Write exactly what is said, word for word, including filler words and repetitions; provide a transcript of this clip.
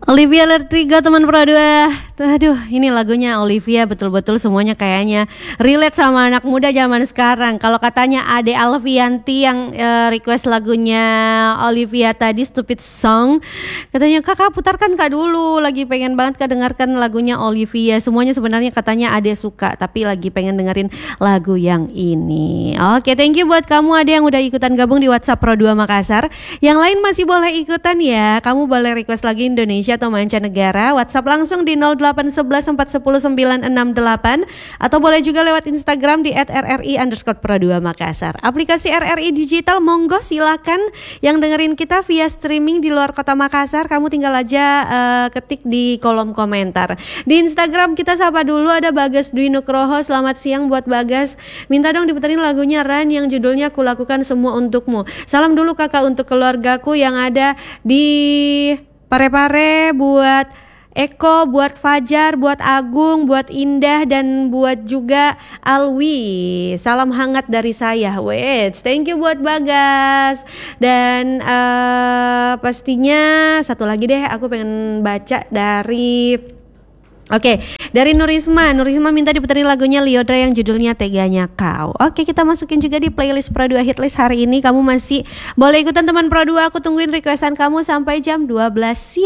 Olivia Rodrigo teman Pro dua. Aduh, ini lagunya Olivia betul-betul semuanya kayaknya relate sama anak muda zaman sekarang. Kalau katanya Ade Alfianti yang uh, request lagunya Olivia tadi Stupid Song, katanya kakak putarkan kak dulu, lagi pengen banget kak dengarkan lagunya Olivia. Semuanya sebenarnya katanya Ade suka, tapi lagi pengen dengerin lagu yang ini. Oke, thank you buat kamu Ade yang udah ikutan gabung di WhatsApp Pro dua Makassar. Yang lain masih boleh ikutan ya. Kamu boleh request lagi Indonesia atau mancanegara, WhatsApp langsung di nol delapan satu satu empat satu nol sembilan enam delapan atau boleh juga lewat Instagram di et r r i underscore pro dua Makassar. Aplikasi R R I Digital monggo silakan yang dengerin kita via streaming di luar kota Makassar, kamu tinggal aja uh, ketik di kolom komentar. Di Instagram kita sapa dulu, ada Bagas Dwi Nugroho. Selamat siang buat Bagas, minta dong diputerin lagunya Ran yang judulnya Kulakukan Semua Untukmu. Salam dulu kakak untuk keluargaku yang ada di Pare-Pare, buat Eko, buat Fajar, buat Agung, buat Indah, dan buat juga Alwi. Salam hangat dari saya. Wait, thank you buat Bagas. Dan uh, pastinya satu lagi deh, aku pengen baca dari Oke, okay, dari Nurisma. Nurisma minta diputerin lagunya Lyodra yang judulnya Teganya Kau. Oke, okay, kita masukin juga di playlist Pro dua Hitlist hari ini. Kamu masih boleh ikutan teman Pro dua. Aku tungguin requestan kamu sampai jam dua belas siang.